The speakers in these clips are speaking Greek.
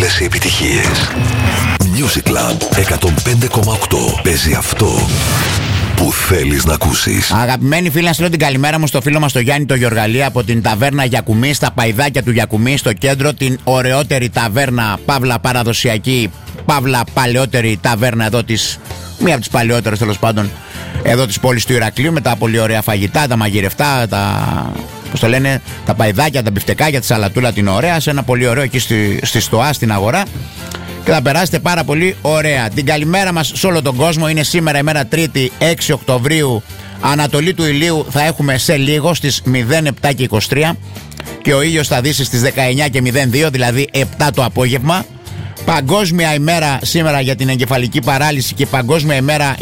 όλες οι επιτυχίες. Music Club 105,8. Παίζει αυτό που θέλεις να ακούσεις. Αγαπημένοι φίλοι, να στείλω την καλημέρα μου στο φίλο μας το Γιάννη το Γιοργαλή από την ταβέρνα Γιακουμή, στα παϊδάκια του Γιακουμή, στο κέντρο, την ωραιότερη ταβέρνα, παύλα παραδοσιακή, παύλα παλαιότερη ταβέρνα εδώ της, μία από τις παλαιότερες τέλος πάντων, εδώ της πόλης του Ηρακλείου, με τα πολύ ωραία φαγητά, τα μαγειρευτά, πώς το λένε, τα παϊδάκια, τα μπιφτεκάκια, τη σαλατούλα την ωραία, σε ένα πολύ ωραίο εκεί στη Στοά, στην αγορά. Και θα περάσετε πάρα πολύ ωραία. Την καλημέρα μας σε όλο τον κόσμο. Είναι σήμερα ημέρα Τρίτη 6 Οκτωβρίου. Ανατολή του ηλίου θα έχουμε σε λίγο στις 07 και 23. Και ο ήλιος θα δύσει στις 19 και 02, δηλαδή 7 το απόγευμα. Παγκόσμια ημέρα σήμερα για την εγκεφαλική παράλυση και παγκόσμια ημέρα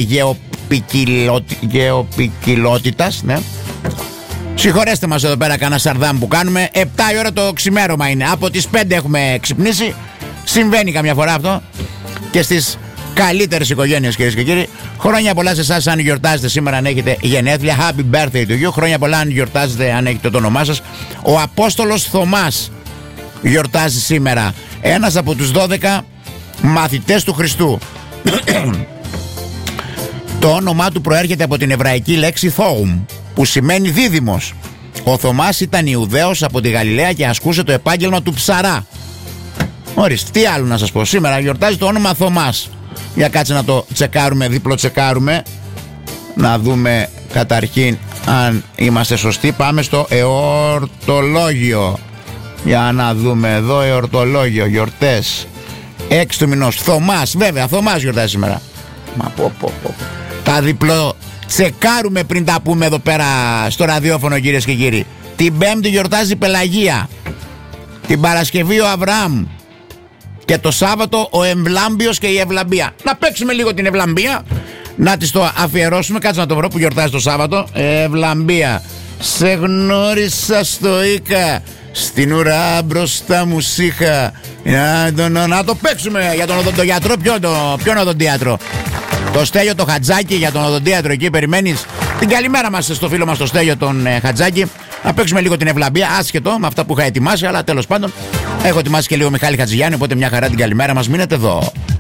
γεωπικιλότητας. Ναι. Συγχωρέστε μας εδώ πέρα κανένα σαρδάμ που κάνουμε. 7 η ώρα το ξημέρωμα είναι. Από τις 5 έχουμε ξυπνήσει. Συμβαίνει καμιά φορά αυτό και στις καλύτερες οικογένειες, κυρίες και κύριοι. Χρόνια πολλά σε εσάς αν γιορτάζετε σήμερα, αν έχετε γενέθλια. Happy birthday to you. Χρόνια πολλά αν γιορτάζετε, αν έχετε το όνομά σας. Ο Απόστολος Θωμάς γιορτάζει σήμερα. Ένας από τους 12 μαθητές του Χριστού. Το όνομά του προέρχεται από την εβραϊκή λέξη Θόουμ, που σημαίνει δίδυμος. Ο Θωμάς ήταν Ιουδαίος από τη Γαλιλαία και ασκούσε το επάγγελμα του ψαρά. Ορίστε, τι άλλο να σας πω. Σήμερα γιορτάζει το όνομα Θωμάς. Για κάτσε να το τσεκάρουμε, διπλοτσεκάρουμε. Να δούμε καταρχήν αν είμαστε σωστοί. Πάμε στο εορτολόγιο. Για να δούμε εδώ, εορτολόγιο, γιορτές 6 του μηνός. Θωμάς, βέβαια, Θωμάς γιορτάζει σήμερα. Μα πω. Τα διπλοτσεκάρουμε πριν τα πούμε εδώ πέρα στο ραδιόφωνο, κυρίες και κύριοι. Την Πέμπτη γιορτάζει η Πελαγία. Την Παρασκευή ο Αβραάμ. Και το Σάββατο ο Εμβλάμπιος και η Ευλαμπία. Να παίξουμε λίγο την Ευλαμπία. Να της το αφιερώσουμε. Κάτσε να το βρω που γιορτάζει το Σάββατο. Ευλαμπία. Σε γνώρισα στο Ίκα. Στην ουρά μπροστά μου σήχα. Να το παίξουμε για τον οδοντογιατρό. Ποιον οδοντίατρο? Το Στέλιο το Χατζάκη, για τον οδοντίατρο εκεί. Περιμένεις? Την καλημέρα μας στο φίλο μας το Στέλιο τον Χατζάκη. Να παίξουμε λίγο την Ευλαμπία, άσχετο με αυτά που είχα ετοιμάσει, αλλά τέλος πάντων έχω ετοιμάσει και λίγο Μιχάλη Χατζηγιάννη, οπότε μια χαρά την καλημέρα μας. Μείνετε εδώ.